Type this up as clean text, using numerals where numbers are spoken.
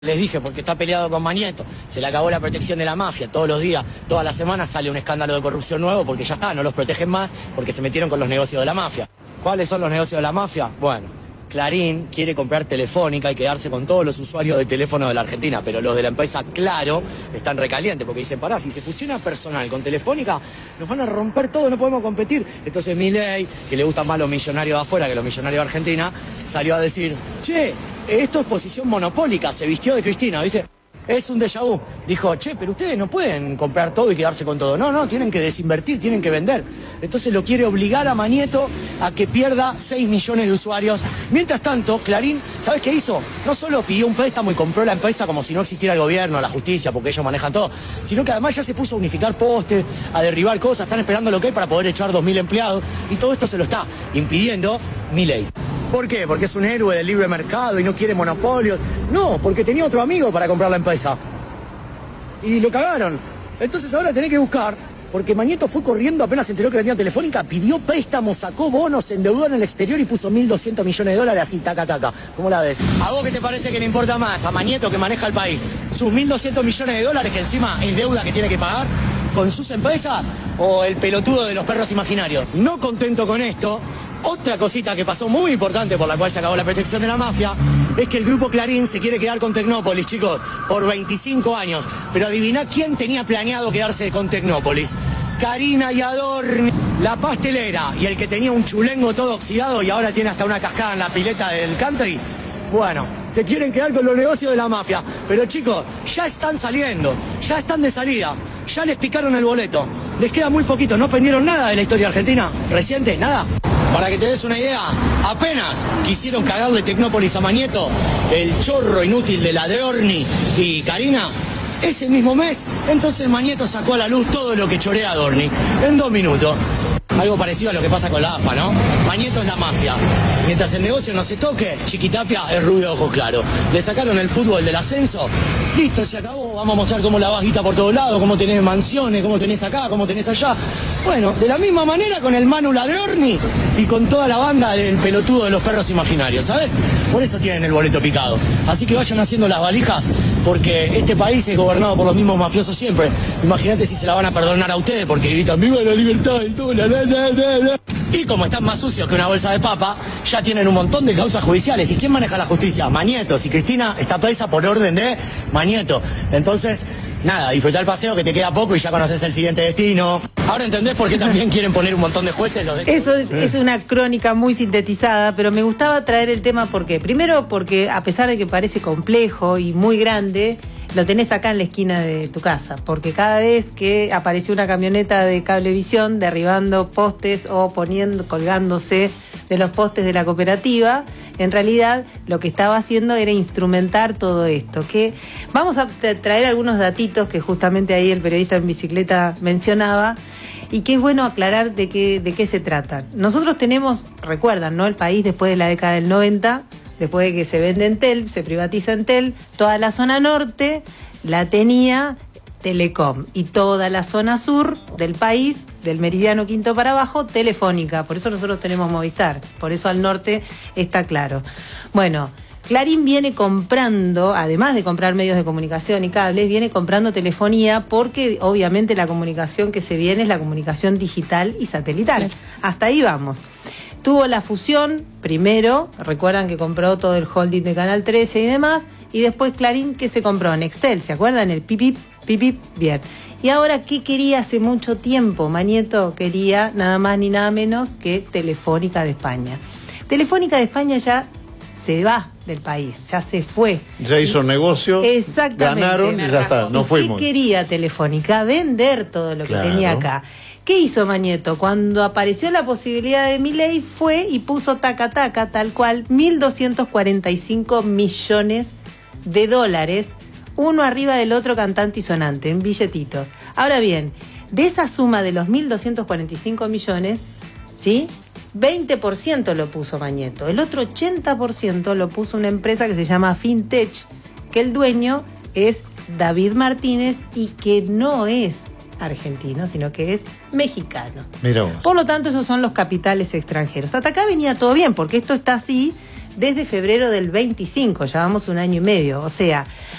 Les dije, porque está peleado con Mañeto, se le acabó la protección de la mafia, todos los días, todas las semanas sale un escándalo de corrupción nuevo porque ya está, no los protegen más porque se metieron con los negocios de la mafia. ¿Cuáles son los negocios de la mafia? Bueno, Clarín quiere comprar Telefónica y quedarse con todos los usuarios de teléfono de la Argentina, pero los de la empresa Claro están recalientes porque dicen, pará, si se fusiona personal con Telefónica, nos van a romper todo, no podemos competir. Entonces Milei, que le gustan más los millonarios de afuera que los millonarios de Argentina, salió a decir, che, esto es posición monopólica, se vistió de Cristina, ¿viste? Es un déjà vu. Dijo, che, pero ustedes no pueden comprar todo y quedarse con todo. No, tienen que desinvertir, tienen que vender. Entonces lo quiere obligar a Mañeto a que pierda 6 millones de usuarios. Mientras tanto, Clarín, ¿sabes qué hizo? No solo pidió un préstamo y compró la empresa como si no existiera el gobierno, la justicia, porque ellos manejan todo, sino que además ya se puso a unificar postes, a derribar cosas, están esperando lo que hay para poder echar 2.000 empleados, y todo esto se lo está impidiendo Milei. ¿Por qué? ¿Porque es un héroe del libre mercado y no quiere monopolios? No, porque tenía otro amigo para comprar la empresa. Y lo cagaron. Entonces ahora tenés que buscar, porque Mañeto fue corriendo apenas se enteró que tenía Telefónica, pidió préstamos, sacó bonos, se endeudó en el exterior y puso 1.200 millones de dólares así, taca. ¿Cómo la ves? ¿A vos qué te parece que le importa más? A Mañeto, que maneja el país, sus 1.200 millones de dólares, que encima es deuda que tiene que pagar con sus empresas, o el pelotudo de los perros imaginarios. No contento con esto, otra cosita que pasó muy importante por la cual se acabó la protección de la mafia es que el grupo Clarín se quiere quedar con Tecnópolis, chicos, por 25 años. Pero adiviná quién tenía planeado quedarse con Tecnópolis. Karina y Adorni, la pastelera, y el que tenía un chulengo todo oxidado y ahora tiene hasta una cascada en la pileta del country. Bueno, se quieren quedar con los negocios de la mafia. Pero chicos, ya están saliendo, ya están de salida, ya les picaron el boleto. Les queda muy poquito, no aprendieron nada de la historia argentina reciente, nada. Para que te des una idea, apenas quisieron cagarle Tecnópolis a Mañeto, el chorro inútil de la Adorni y Karina, ese mismo mes, entonces Mañeto sacó a la luz todo lo que chorea Adorni, en 2 minutos. Algo parecido a lo que pasa con la AFA, ¿no? Mañeto es la mafia. Mientras el negocio no se toque, Chiquitapia es rubio de ojos claros. Le sacaron el fútbol del ascenso. Listo, se acabó. Vamos a mostrar cómo la bajita por todos lados, cómo tenés mansiones, cómo tenés acá, cómo tenés allá. Bueno, de la misma manera con el Manu Ladrorni y con toda la banda del pelotudo de los perros imaginarios, ¿sabes? Por eso tienen el boleto picado. Así que vayan haciendo las valijas, porque este país es gobernado por los mismos mafiosos siempre. Imagínate si se la van a perdonar a ustedes porque gritan ¡viva la libertad! Y todo, Y como están más sucios que una bolsa de papa, ya tienen un montón de causas judiciales. ¿Y quién maneja la justicia? Mañeto. Si Cristina está presa por orden de Mañeto. Entonces, nada, disfrutar el paseo que te queda poco y ya conoces el siguiente destino. Ahora entendés por qué también quieren poner un montón de jueces. Eso es una crónica muy sintetizada, pero me gustaba traer el tema porque, primero, porque a pesar de que parece complejo y muy grande, lo tenés acá en la esquina de tu casa, porque cada vez que apareció una camioneta de Cablevisión derribando postes o colgándose de los postes de la cooperativa, en realidad lo que estaba haciendo era instrumentar todo esto. Que vamos a traer algunos datitos que justamente ahí el periodista en bicicleta mencionaba, y que es bueno aclarar de qué se trata. Nosotros tenemos, recuerdan, ¿no? El país después de la década del 90, después de que se vende Entel, se privatiza Entel, toda la zona norte la tenía Telecom y toda la zona sur del país, del Meridiano Quinto para abajo, Telefónica. Por eso nosotros tenemos Movistar, por eso al norte está Claro. Bueno, Clarín viene comprando, además de comprar medios de comunicación y cables, viene comprando telefonía porque obviamente la comunicación que se viene es la comunicación digital y satelital. Sí. Hasta ahí vamos. Tuvo la fusión, primero, recuerdan que compró todo el holding de Canal 13 y demás, y después Clarín, que se compró Nextel, ¿se acuerdan? El pipip, bien. Y ahora, ¿qué quería hace mucho tiempo? Mañeto quería nada más ni nada menos que Telefónica de España. Telefónica de España ya se va del país, ya se fue. Ya hizo negocio, ganaron y ya está, no fuimos. ¿Qué quería Telefónica? Vender todo lo que tenía acá. ¿Qué hizo Mañeto? Cuando apareció la posibilidad de Milei, fue y puso taca, tal cual, 1.245 millones de dólares, uno arriba del otro cantante y sonante, en billetitos. Ahora bien, de esa suma de los 1.245 millones, ¿sí?, 20% lo puso Mañeto, el otro 80% lo puso una empresa que se llama Fintech, que el dueño es David Martínez y que no es argentino, sino que es mexicano. Mirá. Por lo tanto, esos son los capitales extranjeros. Hasta acá venía todo bien, porque esto está así desde febrero del 25, llevamos un año y medio. O sea,